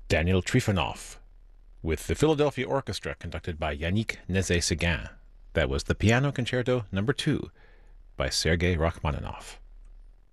Daniel Trifonov, with the Philadelphia Orchestra conducted by Yannick Nézet-Séguin. That was the Piano Concerto No. 2 by Sergei Rachmaninoff.